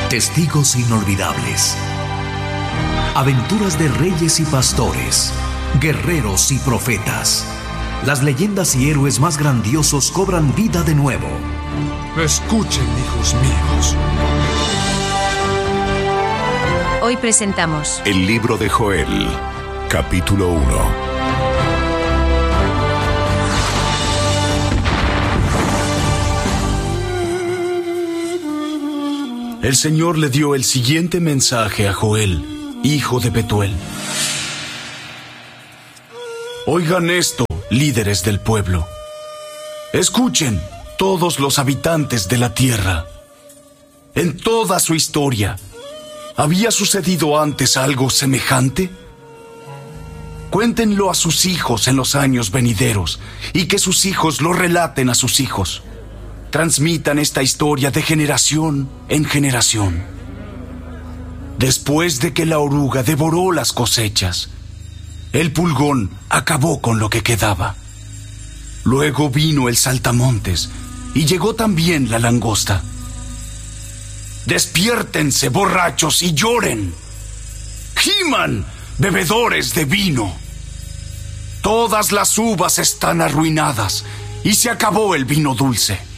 Testigos inolvidables. Aventuras de reyes y pastores, guerreros y profetas. Las leyendas y héroes más grandiosos cobran vida de nuevo. Escuchen, hijos míos. Hoy presentamos El libro de Joel, capítulo 1. El Señor le dio el siguiente mensaje a Joel, hijo de Betuel. Oigan esto, líderes del pueblo. Escuchen, todos los habitantes de la tierra. En toda su historia, ¿había sucedido antes algo semejante? Cuéntenlo a sus hijos en los años venideros y que sus hijos lo relaten a sus hijos. Transmitan esta historia de generación en generación. Después de que la oruga devoró las cosechas, el pulgón acabó con lo que quedaba. Luego vino el saltamontes y llegó también la langosta. Despiértense, borrachos, y lloren. Giman, bebedores de vino. Todas las uvas están arruinadas y se acabó el vino dulce.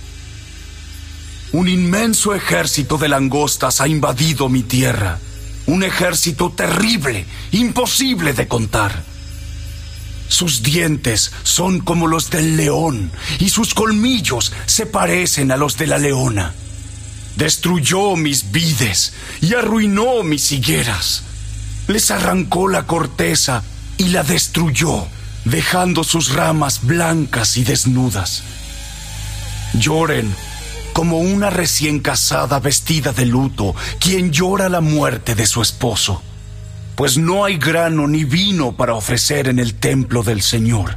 Un inmenso ejército de langostas ha invadido mi tierra. Un ejército terrible, imposible de contar. Sus dientes son como los del león y sus colmillos se parecen a los de la leona. Destruyó mis vides y arruinó mis higueras. Les arrancó la corteza y la destruyó, dejando sus ramas blancas y desnudas. Lloren como una recién casada vestida de luto, quien llora la muerte de su esposo, pues no hay grano ni vino para ofrecer en el templo del Señor.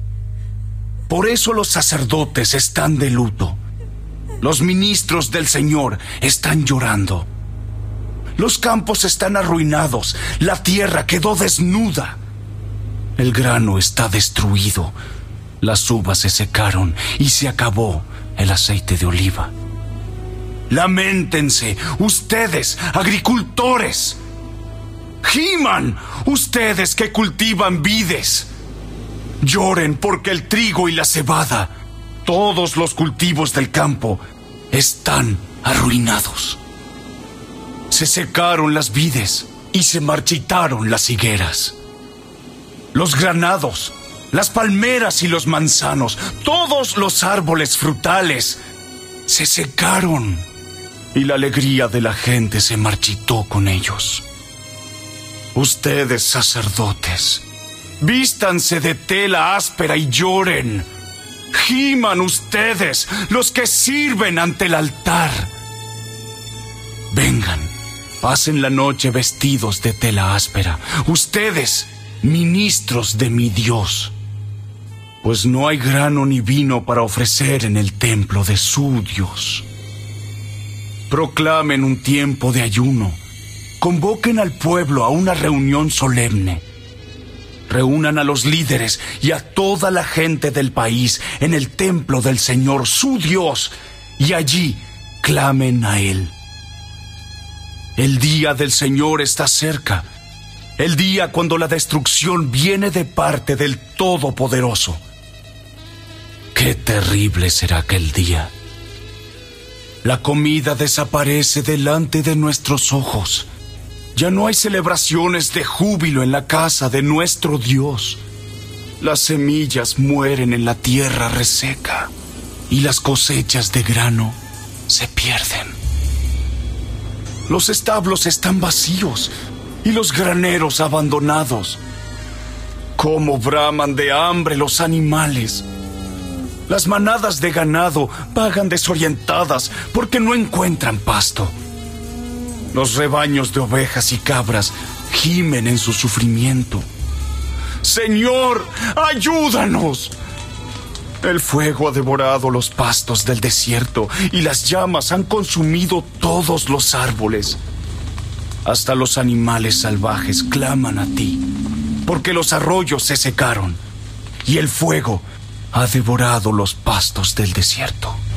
Por eso los sacerdotes están de luto. Los ministros del Señor están llorando. Los campos están arruinados, la tierra quedó desnuda. El grano está destruido, las uvas se secaron y se acabó el aceite de oliva. Lamentense, ustedes, agricultores. Giman, ustedes que cultivan vides. Lloren porque el trigo y la cebada, todos los cultivos del campo, están arruinados. Se secaron las vides y se marchitaron las higueras. Los granados, las palmeras y los manzanos, todos los árboles frutales, se secaron y la alegría de la gente se marchitó con ellos. Ustedes, sacerdotes, vístanse de tela áspera y lloren. Giman ustedes, los que sirven ante el altar. Vengan, pasen la noche vestidos de tela áspera, ustedes, ministros de mi Dios. Pues no hay grano ni vino para ofrecer en el templo de su Dios. Proclamen un tiempo de ayuno. Convoquen al pueblo a una reunión solemne. Reúnan a los líderes y a toda la gente del país en el templo del Señor, su Dios, y allí clamen a Él. El día del Señor está cerca, el día cuando la destrucción viene de parte del Todopoderoso. ¡Qué terrible será aquel día! La comida desaparece delante de nuestros ojos. Ya no hay celebraciones de júbilo en la casa de nuestro Dios. Las semillas mueren en la tierra reseca y las cosechas de grano se pierden. Los establos están vacíos y los graneros abandonados. ¿Cómo braman de hambre los animales? Las manadas de ganado vagan desorientadas porque no encuentran pasto. Los rebaños de ovejas y cabras gimen en su sufrimiento. ¡Señor, ayúdanos! El fuego ha devorado los pastos del desierto y las llamas han consumido todos los árboles. Hasta los animales salvajes claman a ti, porque los arroyos se secaron y el fuego ha devorado los pastos del desierto.